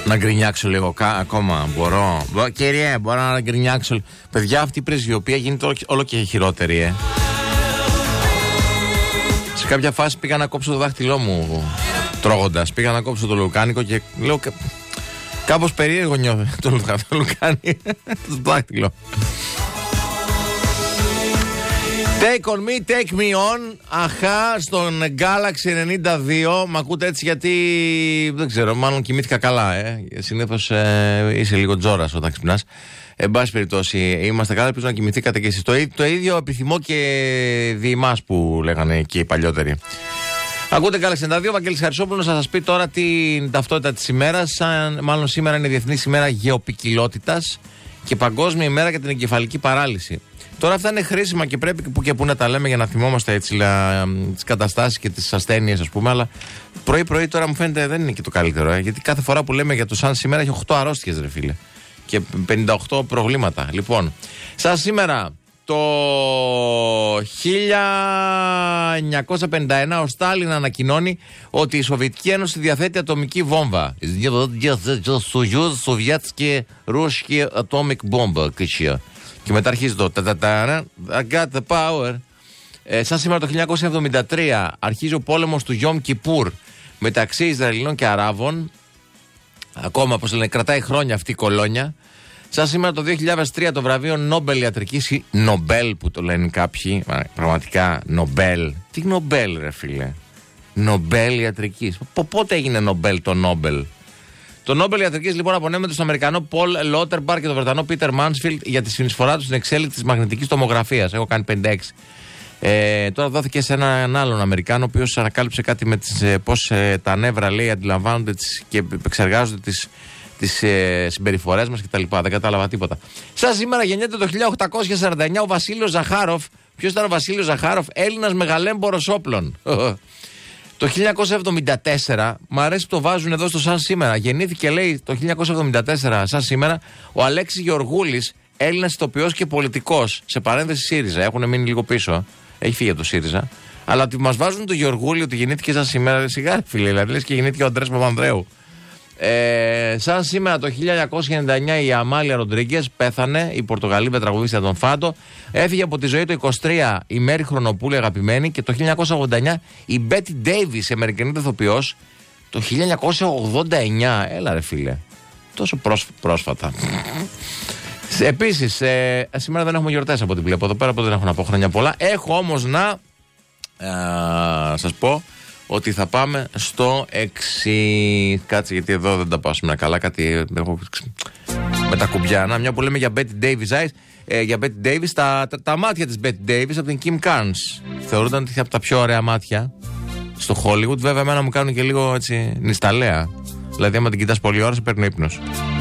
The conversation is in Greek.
Να γκρινιάξω λίγο ακόμα. Μπορώ. Κύριε, μπορώ να γκρινιάξω. Παιδιά, αυτή η πρεσβειοποία γίνεται όλο και χειρότερη, Σε κάποια φάση πήγα να κόψω το δάχτυλό μου τρώγοντας. Πήγα να κόψω το λουκάνικο και λέω κάπως περίεργο νιώθω το λουκάνι. Το δάχτυλο. Take on me, take me on. Αχά, στον Galaxy 92. Μ' ακούτε έτσι γιατί δεν ξέρω, μάλλον κοιμήθηκα καλά. Συνήθως είσαι λίγο τζόρας όταν ξυπνάς. Εν πάση περιπτώσει, είμαστε καλά. Ελπίζω να κοιμηθήκατε και εσείς. Το ίδιο επιθυμώ και διημάς που λέγανε και οι παλιότεροι. Ακούτε Galaxy 92. Βαγγέλης Χαρισόπουλος θα σας πει τώρα την ταυτότητα της ημέρας. Μάλλον σήμερα είναι Διεθνής ημέρα γεωπικιλότητας και Παγκόσμια ημέρα για την εγκεφαλική παράλυση. Τώρα αυτά είναι χρήσιμα και πρέπει που και που να τα λέμε για να θυμόμαστε έτσι τις καταστάσεις και τις ασθένειες, ας πούμε. Αλλά πρωί-πρωί τώρα μου φαίνεται δεν είναι και το καλύτερο. Γιατί κάθε φορά που λέμε για το σαν σήμερα έχει 8 αρρώστιες, ρε φίλε. Και 58 προβλήματα. Λοιπόν, σαν σήμερα το 1951 ο Στάλιν ανακοινώνει ότι η Σοβιετική Ένωση διαθέτει ατομική βόμβα. Σοβιέτσκι ρούσσκι atomic bomba. Και μετά αρχίζει το I got the power. Σαν σήμερα το 1973 αρχίζει ο πόλεμος του Γιόμ Κιπούρ μεταξύ Ισραηλινών και Αράβων. Ακόμα, πώς λένε, κρατάει χρόνια αυτή η κολόνια. Σαν σήμερα το 2003 το βραβείο Νόμπελ Ιατρικής, ή Νομπέλ που το λένε κάποιοι, πραγματικά Νομπέλ. Τι Νομπέλ, ρε φίλε? Νομπέλ Ιατρικής. Πότε έγινε Νομπέλ το Νόμπελ? Το Νόμπελ Ιατρικής λοιπόν απονέμεται στον Αμερικανό Πολ Λότερμπαρ και τον Βρετανό Πίτερ Μάνσφιλντ για τη συνεισφορά του στην εξέλιξη της μαγνητικής τομογραφίας. Έχω κάνει 56. Τώρα δόθηκε σε έναν άλλον Αμερικάνο, ο οποίος ανακάλυψε κάτι με πώς τα νεύρα, λέει, αντιλαμβάνονται και επεξεργάζονται τις συμπεριφορές μας κτλ. Δεν κατάλαβα τίποτα. Σαν σήμερα γεννιέται το 1849 ο Βασίλειος Ζαχάροφ. Ποιος ήταν ο Βασίλειος Ζαχάροφ? Έλληνας μεγαλέμπορος όπλων. Το 1974, μου αρέσει που το βάζουν εδώ στο σαν σήμερα. Γεννήθηκε, λέει, το 1974 σαν σήμερα ο Αλέξης Γεωργούλης, Έλληνας ηθοποιός και πολιτικός. Σε παρένθεση ΣΥΡΙΖΑ. Έχουν μείνει λίγο πίσω. Έχει φύγει από το ΣΥΡΙΖΑ. Αλλά ότι μας βάζουν το Γεωργούλη ότι γεννήθηκε σαν σήμερα. Σιγά, φίλε, δηλαδή λες και γεννήθηκε ο Αντρέας Παπανδρέου. Σαν σήμερα το 1999 η Αμάλια Ροντρίγκες πέθανε, η Πορτογαλίδα τραγουδίστρια των Φάντο. Έφυγε από τη ζωή το 23 η Μέρη Χρονοπούλη, αγαπημένη. Και το 1989 η Μπέτι Ντέιβις, αμερικανή ηθοποιός. Το 1989, έλα ρε φίλε, τόσο πρόσφατα. Επίσης σήμερα δεν έχουμε γιορτές από ό,τι βλέπω εδώ πέρα, οπότε δεν έχω να πω χρόνια πολλά. Έχω όμως να σας πω ότι θα πάμε στο 6. Κάτσε, γιατί εδώ δεν τα πάω σήμερα καλά. Κάτι έχω με τα κουμπιά. Να, μια που λέμε για Betty Davis Eyes. Για Betty Davis, τα μάτια της Betty Davis από την Kim Carnes θεωρούνταν ότι από τα πιο ωραία μάτια στο Hollywood. Βέβαια, εμένα μου κάνουν και λίγο έτσι νησταλέα. Δηλαδή, άμα την κοιτάς πολλή ώρα, σε παίρνει ύπνος.